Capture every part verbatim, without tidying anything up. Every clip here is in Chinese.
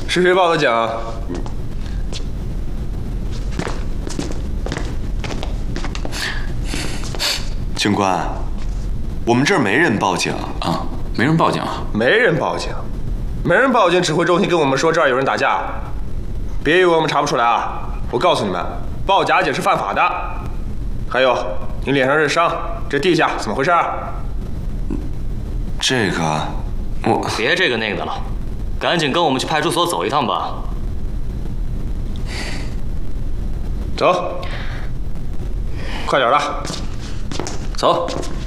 是谁报的警？ 警官，我们这儿没人报警啊，没人报警， 没人报警，没人报警。指挥中心跟我们说这儿有人打架，别以为我们查不出来啊！我告诉你们，报假警是犯法的。还有，你脸上是伤，这地下怎么回事？ 这个，我别这个那个的了，赶紧跟我们去派出所走一趟吧。 走，快点的。 走。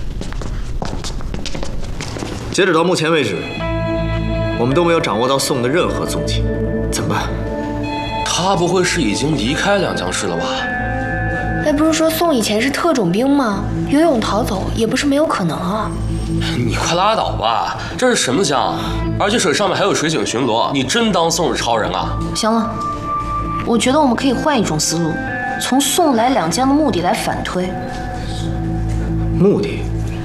截止到目前为止，我们都没有掌握到宋的任何踪迹，怎么办？ 他不会是已经离开两江市了吧？ 哎，不是说宋以前是特种兵吗？游泳逃走也不是没有可能啊。 你快拉倒吧，这是什么江？而且水上面还有水警巡逻，你真当宋是超人啊？ 行了，我觉得我们可以换一种思路，从宋来两江的目的来反推。 目的？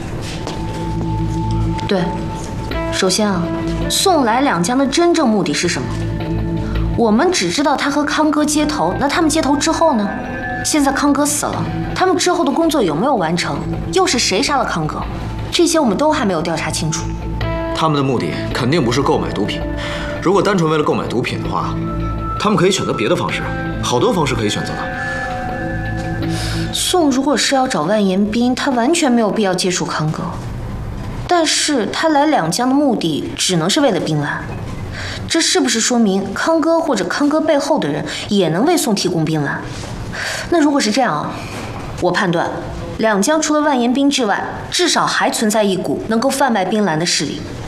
对，首先啊，宋来两江的真正目的是什么？我们只知道他和康哥接头，那他们接头之后呢？现在康哥死了，他们之后的工作有没有完成？又是谁杀了康哥？这些我们都还没有调查清楚。 他们的目的肯定不是购买毒品，如果单纯为了购买毒品的话，他们可以选择别的方式，好多方式可以选择的。 宋如果是要找万延斌，他完全没有必要接触康哥。但是他来两江的目的只能是为了冰兰，这是不是说明康哥或者康哥背后的人也能为宋提供冰兰？那如果是这样啊，我判断两江除了万延斌之外，至少还存在一股能够贩卖冰兰的势力。